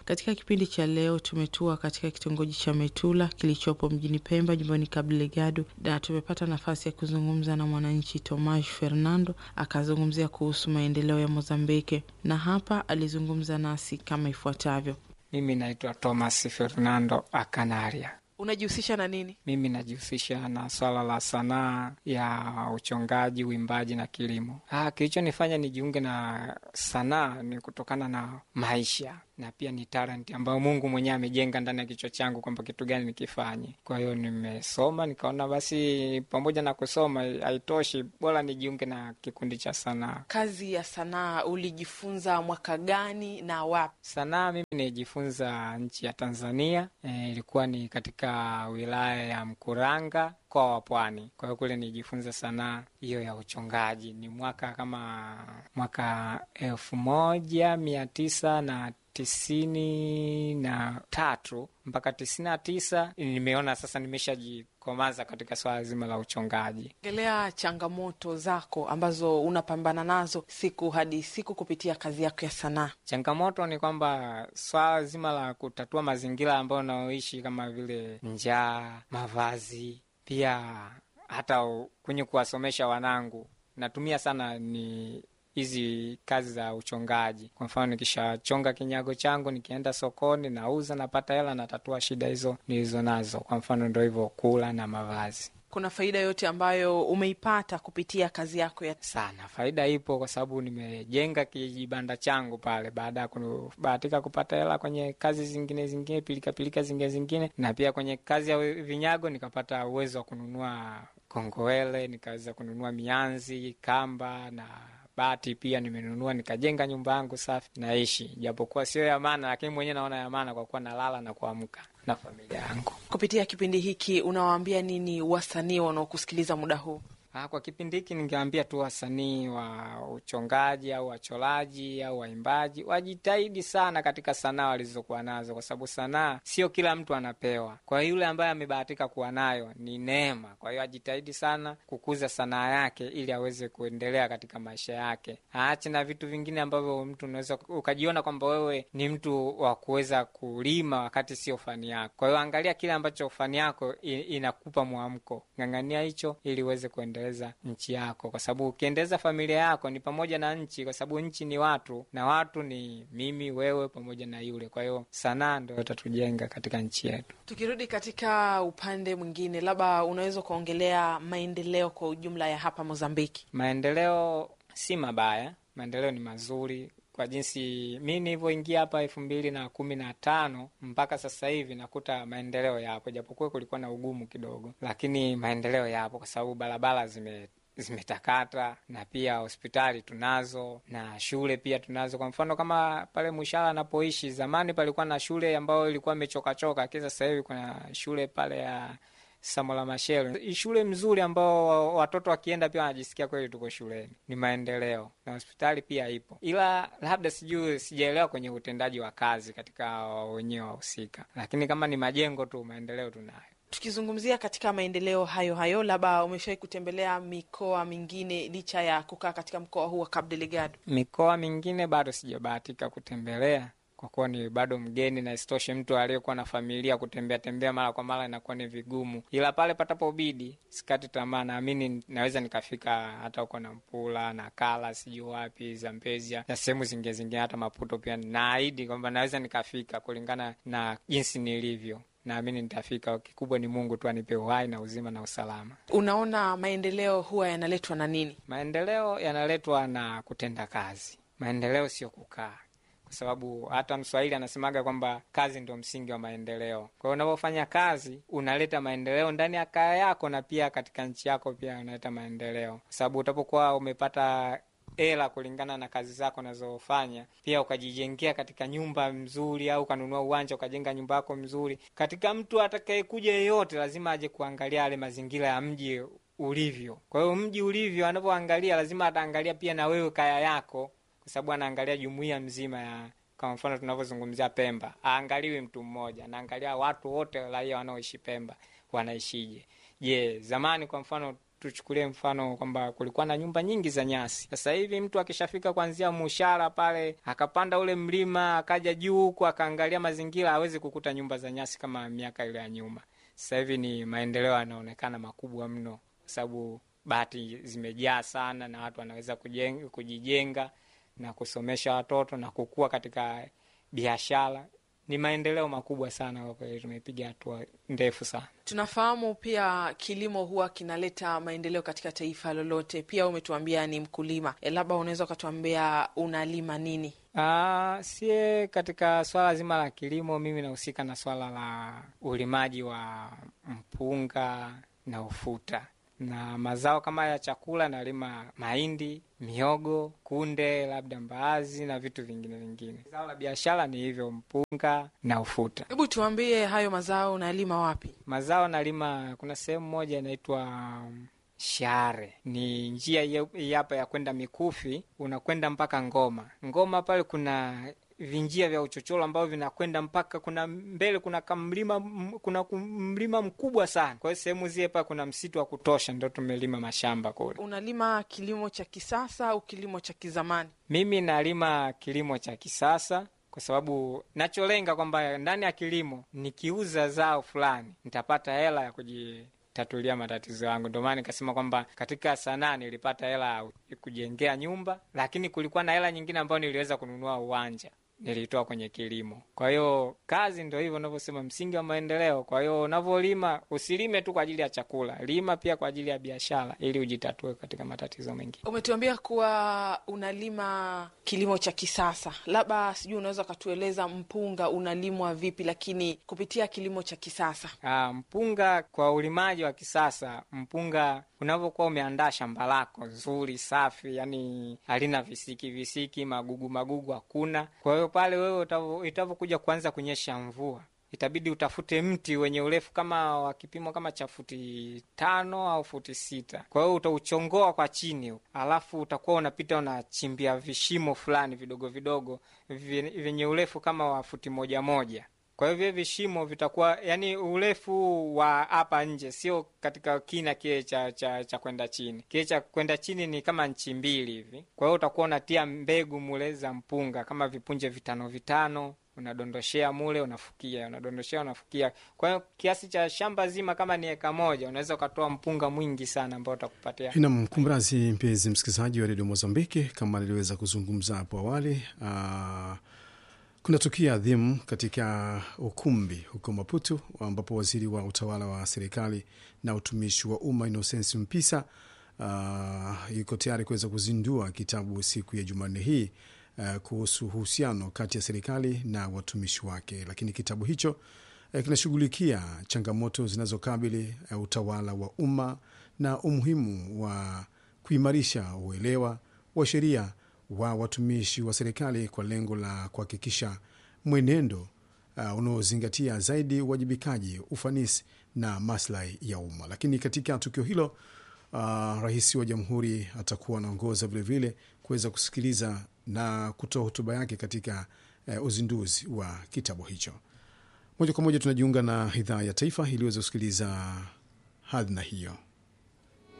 Katika kipindi cha leo tumetua katika kitongoji cha Metula kilichopo mjini Pemba, jimboni Cabo Delgado, na tumepata nafasi ya kuzungumza na mwananchi Tomas Fernando, akazungumzia kuhusu maendeleo ya Mozambiki, na hapa alizungumza nasi kama ifuatavyo. Mimi naitwa Tomas Fernando Akanaria. Unajihusisha na nini? Mimi najihusisha na swala la sanaa ya uchongaji, uimbaji na kilimo. Kilichonifanya nijiunge na sanaa ni kutokana na maisha, na pia ni talent ambayo Mungu mwenyewe amejenga ndani ya kichwa changu kwamba kitu gani nikifanye. Kwa hiyo nimesoma, nikaona basi pamoja na kusoma haitoshi, bora nijiunge na kikundi cha sanaa. Kazi ya sanaa ulijifunza mwaka gani na wapi? Sanaa mimi nijifunza nchi ya Tanzania. Ilikuwa ni katika wilaya ya Mkuranga, mkoa wa Pwani. Kwa hiyo kule nijifunza sanaa hiyo ya uchongaji. Ni mwaka 1993 mpaka 99. Nimeona sasa nimeshajikomaza katika swala zima la uchongaji. Ongelea changamoto zako ambazo unapambana nazo siku hadi siku kupitia kazi yako ya sanaa. Changamoto ni kwamba swala zima la kutatua mazingira ambayo naoishi, kama vile njaa, mavazi, pia hata kwenye kuwasomesha wanangu natumia sana ni hizi kazi za uchongaji. Kwa mfano, nikishachonga kinyago changu, nikienda sokoni nauza, napata hela, natatua shida hizo nilizo nazo. Kwa mfano ndio hivyo, kula na mavazi. Kuna faida yote ambayo umeipata kupitia kazi yako ya sana? Faida ipo, kwa sababu nimejenga kijibanda changu pale baada ya kubahatika kupata hela kwenye kazi zingine pilika zingine, na pia kwenye kazi ya vinyago nikapata uwezo wa kununua kongowele, nikaweza kununua mianzi, kamba na bati pia nimenunua, nikajenga nyumba yangu safi, naishi. Japokuwa sio ya maana, lakini mwenyewe naona ya maana kwa kuwa nalala na kuamka na familia yangu. Kupitia kipindi hiki unawaambia nini wasanii wanaokusikiliza muda huu? Kwa kipindi hiki ningeambia tu wasanii wa uchongaji au wachoraji au waimbaji wajitahidi sana katika sanaa walizokuwa nazo, kwa sababu sanaa sio kila mtu anapewa. Kwa hiyo yule ambaye amebahatika kuwa nayo ni neema. Kwa hiyo ajitahidi sana kukuza sanaa yake ili aweze kuendelea katika maisha yake. Aache na vitu vingine ambavyo mtu unaweza ukajiona kwamba wewe ni mtu wa kuweza kulima wakati sio fani yako. Kwa hiyo angalia kile ambacho fani yako inakupa mwamko. Ng'ang'ania hicho ili uweze kuendelea nchi yako, kwa sababu ukiendeleza familia yako ni pamoja na nchi, kwa sababu nchi ni watu na watu ni mimi, wewe pamoja na yule. Kwa hiyo sanaa ndio itatujenga katika nchi yetu. Tukirudi katika upande mwingine, labda unaweza kuongelea maendeleo kwa ujumla ya hapa Mozambiki. Maendeleo si mabaya, maendeleo ni mazuri. Kwa jinsi mimi nilivyoingia hapa 2015 mpaka sasa hivi nakuta maendeleo yapo, japokuwa kulikuwa na ugumu kidogo, lakini maendeleo yapo kwa sababu barabara zimetakata, na pia hospitali tunazo na shule pia tunazo. Kwa mfano kama pale Mwishala napoishi, zamani palikuwa na shule ambayo ilikuwa imechoka, lakini sasa hivi kuna shule pale ya Samola Machel, shule mzuri ambao watoto wakienda pia wanajisikia kweli tuko shuleni. Ni maendeleo, na hospitali pia ipo, ila labda sijaelewa kwenye utendaji wa kazi katika wenyewe wahusika, lakini kama ni majengo tu, maendeleo tunayo. Tukizungumzia katika maendeleo hayo, labda umeshawahi kutembelea mikoa mingine licha ya kukaa katika mkoa huu wa Cabo Delgado? Mikoa mingine bado sijabahatika kutembelea kwa kuwa ni bado mgeni, na isitoshe mtu aliyekuwa na familia kutembea mara kwa mara inakuwa ni vigumu. Ila pale patapobidi sikati tamaa, naamini naweza nikafika hata huko na Mpula na Kala, sijui wapi, Zambezia na sehemu zingine hata Maputo pia. Naahidi kwamba naweza nikafika kulingana na jinsi nilivyo. Naamini nitafika. Kikubwa ni Mungu tu anipe uhai na uzima na usalama. Unaona maendeleo huwa yanaletwa na nini? Maendeleo yanaletwa na kutenda kazi. Maendeleo sio kukaa, kwa sababu hata Mswahili anasemaga kwamba kazi ndio msingi wa maendeleo. Kwa hiyo unapofanya kazi unaleta maendeleo ndani ya kaya yako, na pia katika nchi yako pia unaleta maendeleo, kwa sababu utapokuwa umepata hela kulingana na kazi zako unazofanya, pia ukajijengea katika nyumba mzuri, au kanunua uwanja ukajenga nyumba yako mzuri, katika mtu atakayekuja yeyote lazima aje kuangalia yale mazingira ya mji ulivyo. Kwa hiyo mji ulivyo anapoangalia lazima ataangalia pia na wewe kaya yako, kwa sababu anaangalia jumuiya mzima ya, kwa mfano tunavyozungumzia Pemba, aangaliwi mtu mmoja, anaangalia watu wote raia wanaoishi Pemba wanaishije. Zamani kwa mfano tuchukulie mfano kwamba kulikuwa na nyumba nyingi za nyasi. Sasa hivi mtu akishafika kuanzia Mushara pale, akapanda ule mlima, akaja juu huku akaangalia mazingira, hawezi kukuta nyumba za nyasi kama miaka ile ya nyuma. Sasa hivi ni maendeleo yanaonekana makubwa mno, kwa sababu bahati zimejaa sana na watu wanaweza kujijenga na kusomesha watoto na kukua katika biashara. Ni maendeleo makubwa sana, kwa kweli tumepiga hatua ndefu sana. Tunafahamu pia kilimo huwa kinaleta maendeleo katika taifa lolote. Pia umetuambia ni mkulima, labda unaweza ukatuambia unalima nini? Sie katika swala zima la kilimo, mimi nahusika na swala la ulimaji wa mpunga na ufuta, na mazao kama ya chakula nalima mahindi, miogo, kunde, labda mbaazi na vitu vingine. Zao la biashara ni hivyo, mpunga na ufuta. Hebu tuambie hayo mazao unalima wapi? Mazao nalima, kuna sehemu moja inaitwa Share, ni njia hapa ya kwenda Mikufi, unakwenda mpaka Ngoma. Ngoma pale kuna vinjia vya uchochoro ambao vinakwenda mpaka kuna mbele, kuna mlima mkubwa sana. Kwa hiyo sehemu zile pale kuna msitu wa kutosha, ndio tumelima mashamba kule. Unalima kilimo cha kisasa au kilimo cha kizamani? Mimi nalima kilimo cha kisasa, kwa sababu nacholenga kwamba ndani ya kilimo nikiuza zao fulani nitapata hela ya tatulia matatizo yangu. Ndio maana nikasema kwamba katika sanaa nilipata hela ya kujengea nyumba, lakini kulikuwa na hela nyingine ambayo niliweza kununua uwanja, nilitoa kwenye kilimo. Kwa hiyo kazi ndio hivyo unavyosema, msingi wa maendeleo. Kwa hiyo unavyolima, usilime tu kwa ajili ya chakula, lima pia kwa ajili ya biashara, ili ujitatue katika matatizo mengi. Umetuambia kuwa unalima kilimo cha kisasa, labda sijui unaweza ukatueleza mpunga unalimwa vipi, lakini kupitia kilimo cha kisasa? Mpunga kwa ulimaji wa kisasa, mpunga unavyokuwa umeandaa shamba lako nzuri safi, yani halina visiki magugu hakuna. Kwa hiyo pale wewe itavyokuja kuanza kunyesha mvua, itabidi utafute mti wenye urefu kama wa kipimo kama cha futi 5 au futi 6. Kwa hiyo utauchongoa kwa chini, alafu utakuwa unapita unachimbia vishimo fulani vidogo vyenye urefu kama wa futi 1. Kwa hivyo vishimo vitakuwa yani urefu wa hapa nje, sio katika kina kile cha kwenda chini. Kile cha kwenda chini ni kama inchi 2 hivi. Kwa hiyo utakuwa unatia mbegu mule za mpunga kama vipunje 5, unadondoshea mule, unafukia. Kwa hiyo kiasi cha shamba zima kama ni eka 1, unaweza ukatoa mpunga mwingi sana ambao utakupatia. Naam, kumrazi mpenzi msikilizaji wa Radio Mozambiki, kama niliweza kuzungumza hapo awali, kuna tukio adhimu katika ukumbi huko Maputo, ambapo waziri wa utawala wa serikali na utumishi wa umma Innocence Mpisa yuko tayari kuweza kuzindua kitabu siku ya Jumanne hii kuhusu uhusiano kati ya serikali na watumishi wake. Lakini kitabu hicho kinashughulikia changamoto zinazokabili utawala wa umma na umuhimu wa kuimarisha uelewa wa sheria wa watumishi wa serikali kwa lengo la kuhakikisha mwenendo unaozingatia zaidi uwajibikaji, ufanisi na maslahi ya umma. Lakini katika tukio hilo, Rais wa Jamhuri atakuwa anaongoza vile vile kuweza kusikiliza na kutoa hotuba yake katika uzinduzi wa kitabu hicho. Moja kwa moja tunajiunga na idhaa ya taifa ili uweze kusikiliza hadhina hiyo.